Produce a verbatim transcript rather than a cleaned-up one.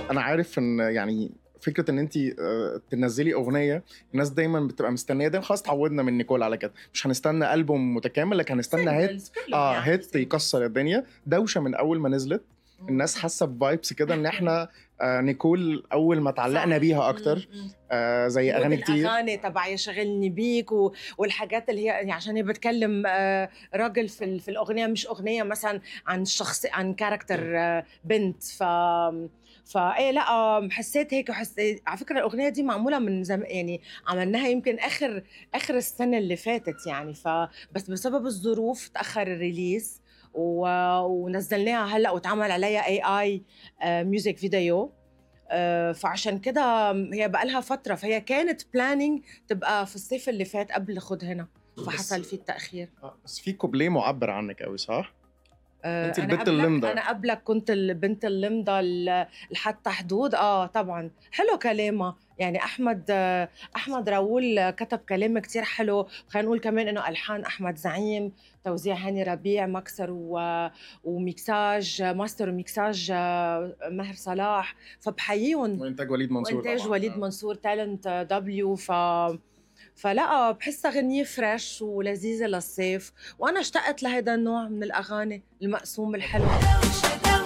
أنا عارف إن يعني فكرة إن أنتِ آآ تنزّلي أغنية، الناس دايمًا بتبقى مستنية دايمًا خلاص اتعودنا من نيكول على كده، مش هنستنى ألبوم متكامل، لكن هنستنى hit singles كلّهم آه يعملوا hit singles. يكسّر الدنيا، دوشة من أول ما نزلت، إمم. الناس حاسة بvibes كده إن إحنا آآ نيكول أول ما اتعلّقنا صح. بيها إمم، أكتر، إمم. آآ زي mood أغاني كتير. الأغاني تبع يا شاغلني بيك و والحاجات اللي هي يعني عشان هي بتكلّم آآ راجل في ال في الأغنية مش أغنية مثلًا عن شخص عن character بنت ف فإيه لأ حسّيت هيك وحسّيت على فكرة الأغنية دي معمولة من زم يعني عملناها يمكن آخر آخر السنة اللي فاتت يعني ف بس بسبب الظروف اتأخّر الrelease و ونزّلناها هلأ واتعمل عليها إيه آي آآ music video آآ فعشان كده هي بقى لها فترة، فهي كانت planning تبقى في الصيف اللي فات قبل خُد هنا، بس فحصل في التأخير. آه، بس في كوبليه مُعبّر عنِّك أوي صح؟ آآ أنتِ أنا البت قبلك اللمضة. أنا قبلك كنت البنت اللمضة ال الحاطة حدود، آه طبعًا، حلو كلامها، يعني أحمد آه، أحمد راؤول كتب كلام كتير حلو، خلّينا نقول كمان إنه ألحان أحمد زعيم، توزيع هاني ربيع، مكسر و وميكساج ماستر وميكساج ماهر صلاح، فباحييهم وإنتاج وليد منصور وإنتاج طبعًا، وليد آه. منصور talent W ف فلأ باحسّها غنية فريش ولذيذة للصيف، وأنا اشتقت لهيدا النوع من الأغاني المقسوم الحلو.